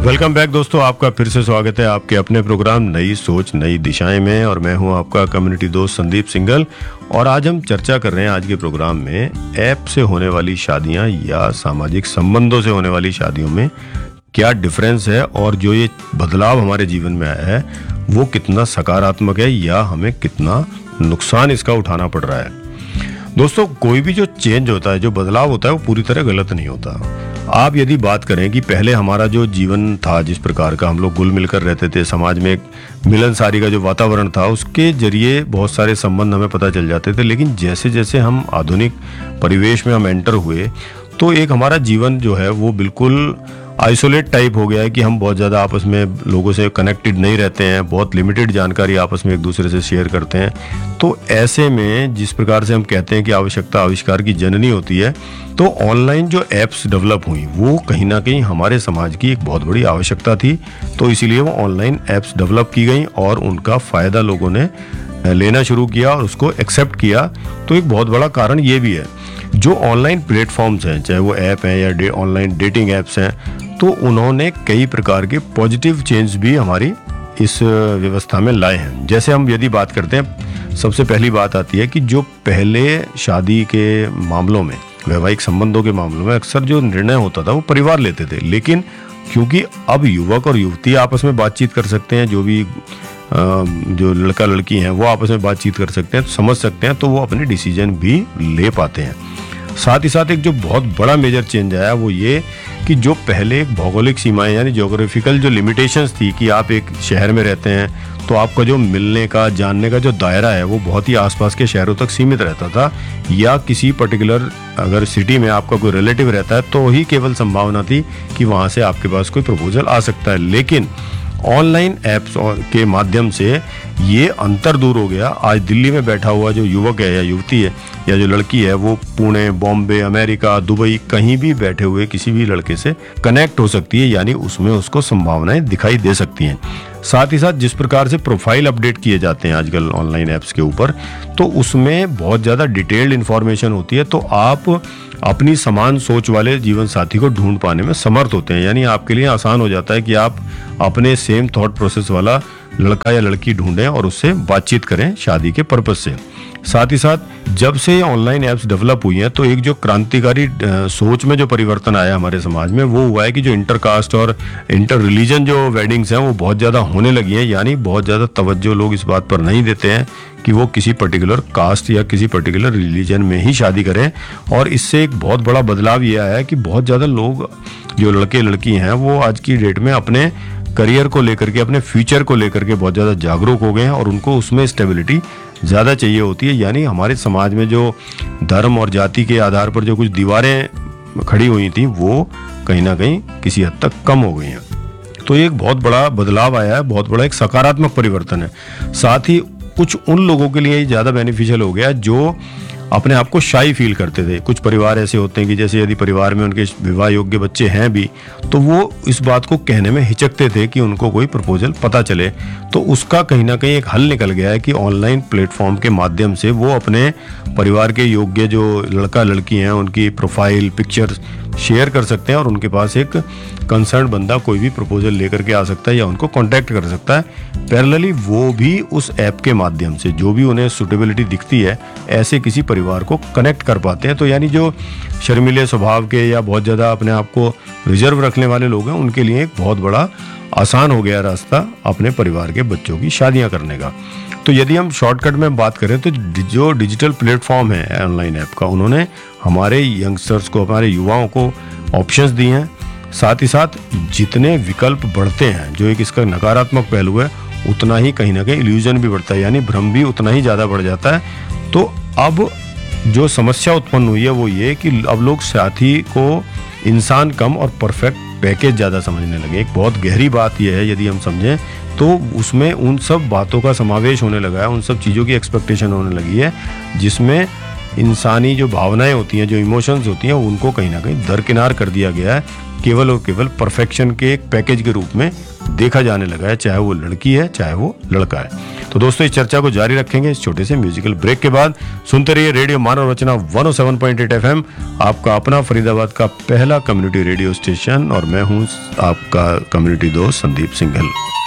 Welcome back दोस्तों, आपका फिर से स्वागत है आपके अपने प्रोग्राम नई सोच नई दिशाएं में। और मैं हूं आपका कम्युनिटी दोस्त संदीप सिंगल। और आज हम चर्चा कर रहे हैं आज के प्रोग्राम में ऐप से होने वाली शादियां या सामाजिक संबंधों से होने वाली शादियों में क्या डिफरेंस है, और जो ये बदलाव हमारे जीवन में आया है वो कितना सकारात्मक है या हमें कितना नुकसान इसका उठाना पड़ रहा है। दोस्तों, कोई भी जो चेंज होता है, जो बदलाव होता है, वो पूरी तरह गलत नहीं होता। आप यदि बात करें कि पहले हमारा जो जीवन था, जिस प्रकार का हम लोग घुल मिलकर रहते थे, समाज में एक मिलनसारी का जो वातावरण था, उसके जरिए बहुत सारे संबंध हमें पता चल जाते थे। लेकिन जैसे जैसे हम आधुनिक परिवेश में हम एंटर हुए तो एक हमारा जीवन जो है वो बिल्कुल आइसोलेट टाइप हो गया है कि हम बहुत ज़्यादा आपस में लोगों से कनेक्टेड नहीं रहते हैं, बहुत लिमिटेड जानकारी आपस में एक दूसरे से शेयर करते हैं। तो ऐसे में जिस प्रकार से हम कहते हैं कि आवश्यकता आविष्कार की जननी होती है, तो ऑनलाइन जो ऐप्स डेवलप हुई वो कहीं ना कहीं हमारे समाज की एक बहुत बड़ी आवश्यकता थी। तो इसीलिए वो ऑनलाइन ऐप्स डेवलप की गई और उनका फ़ायदा लोगों ने लेना शुरू किया और उसको एक्सेप्ट किया। तो एक बहुत बड़ा कारण ये भी है, जो ऑनलाइन प्लेटफॉर्म्स हैं, चाहे वो ऐप हैं या ऑनलाइन डेटिंग ऐप्स हैं, तो उन्होंने कई प्रकार के पॉजिटिव चेंज भी हमारी इस व्यवस्था में लाए हैं। जैसे हम यदि बात करते हैं, सबसे पहली बात आती है कि जो पहले शादी के मामलों में, वैवाहिक संबंधों के मामलों में अक्सर जो निर्णय होता था वो परिवार लेते थे। लेकिन क्योंकि अब युवक और युवती आपस में बातचीत कर सकते हैं, जो भी जो लड़का लड़की हैं वो आपस में बातचीत कर सकते हैं, समझ सकते हैं, तो वो अपने डिसीजन भी ले पाते हैं। साथ ही साथ एक जो बहुत बड़ा मेजर चेंज आया वो ये कि जो पहले एक भौगोलिक सीमाएं यानी ज्योग्राफिकल जो लिमिटेशंस थी कि आप एक शहर में रहते हैं तो आपका जो मिलने का जानने का जो दायरा है वो बहुत ही आसपास के शहरों तक सीमित रहता था, या किसी पर्टिकुलर अगर सिटी में आपका कोई रिलेटिव रहता है तो ही केवल संभावना थी कि वहाँ से आपके पास कोई प्रपोजल आ सकता है। लेकिन ऑनलाइन ऐप्स के माध्यम से ये अंतर दूर हो गया। आज दिल्ली में बैठा हुआ जो युवक है या युवती है या जो लड़की है वो पुणे, बॉम्बे, अमेरिका, दुबई कहीं भी बैठे हुए किसी भी लड़के से कनेक्ट हो सकती है, यानी उसमें उसको संभावनाएं दिखाई दे सकती हैं। साथ ही साथ जिस प्रकार से प्रोफाइल अपडेट किए जाते हैं आजकल ऑनलाइन ऐप्स के ऊपर, तो उसमें बहुत ज़्यादा डिटेल्ड इन्फॉर्मेशन होती है। तो आप अपनी समान सोच वाले जीवन साथी को ढूंढ पाने में समर्थ होते हैं, यानी आपके लिए आसान हो जाता है कि आप अपने सेम थॉट प्रोसेस वाला लड़का या लड़की ढूंढें और उससे बातचीत करें शादी के पर्पस से। साथ ही साथ जब से ऑनलाइन ऐप्स डेवलप हुई हैं तो एक जो क्रांतिकारी सोच में जो परिवर्तन आया हमारे समाज में वो हुआ है कि जो इंटरकास्ट और इंटर रिलीजन जो वेडिंग्स हैं वो बहुत ज़्यादा होने लगी हैं। यानी बहुत ज़्यादा तवज्जो लोग इस बात पर नहीं देते हैं कि वो किसी पर्टिकुलर कास्ट या किसी पर्टिकुलर रिलीजन में ही शादी करें। और इससे एक बहुत बड़ा बदलाव ये आया है कि बहुत ज़्यादा लोग जो लड़के लड़की हैं वो आज की डेट में अपने करियर को लेकर के, अपने फ्यूचर को लेकर के बहुत ज़्यादा जागरूक हो गए हैं और उनको उसमें स्टेबिलिटी ज़्यादा चाहिए होती है। यानी हमारे समाज में जो धर्म और जाति के आधार पर जो कुछ दीवारें खड़ी हुई थी वो कहीं ना कहीं किसी हद तक कम हो गई हैं। तो ये एक बहुत बड़ा बदलाव आया है, बहुत बड़ा एक सकारात्मक परिवर्तन है। साथ ही कुछ उन लोगों के लिए ज़्यादा बेनिफिशियल हो गया जो अपने आप को शाई फील करते थे। कुछ परिवार ऐसे होते हैं कि जैसे यदि परिवार में उनके विवाह योग्य बच्चे हैं भी तो वो इस बात को कहने में हिचकते थे कि उनको कोई प्रपोजल पता चले। तो उसका कहीं ना कहीं एक हल निकल गया है कि ऑनलाइन प्लेटफॉर्म के माध्यम से वो अपने परिवार के योग्य जो लड़का लड़की हैं उनकी प्रोफाइल पिक्चर शेयर कर सकते हैं और उनके पास एक कंसर्न बंदा कोई भी प्रपोजल लेकर के आ सकता है या उनको कांटेक्ट कर सकता है। पैरेलली वो भी उस ऐप के माध्यम से जो भी उन्हें सूटेबिलिटी दिखती है ऐसे किसी परिवार को कनेक्ट कर पाते हैं। तो यानी जो शर्मीले स्वभाव के या बहुत ज़्यादा अपने आप को रिजर्व रखने वाले लोग हैं उनके लिए एक बहुत बड़ा आसान हो गया रास्ता अपने परिवार के बच्चों की शादियाँ करने का। तो यदि हम शॉर्टकट में बात करें तो जो डिजिटल प्लेटफॉर्म है ऑनलाइन ऐप का, उन्होंने हमारे यंगस्टर्स को, हमारे युवाओं को ऑप्शंस दिए हैं। साथ ही साथ जितने विकल्प बढ़ते हैं, जो एक इसका नकारात्मक पहलू है, उतना ही कहीं ना कहीं इल्यूजन भी बढ़ता है, यानी भ्रम भी उतना ही ज़्यादा बढ़ जाता है। तो अब जो समस्या उत्पन्न हुई है वो ये कि अब लोग साथी को इंसान कम और परफेक्ट पैकेज ज़्यादा समझने लगे। एक बहुत गहरी बात यह है, यदि हम समझें तो उसमें उन सब बातों का समावेश होने लगा है, उन सब चीज़ों की एक्सपेक्टेशन होने लगी है जिसमें इंसानी जो भावनाएं होती हैं, जो इमोशंस होती हैं, उनको कहीं ना कहीं दरकिनार कर दिया गया है, केवल और केवल परफेक्शन के एक पैकेज के रूप में देखा जाने लगा है, चाहे वो लड़की है चाहे वो लड़का है। तो दोस्तों, इस चर्चा को जारी रखेंगे इस छोटे से म्यूजिकल ब्रेक के बाद। सुनते रहिए रेडियो मानव रचना 107.8 FM, आपका अपना फरीदाबाद का पहला कम्युनिटी रेडियो स्टेशन, और मैं हूं आपका कम्युनिटी दोस्त संदीप सिंघल।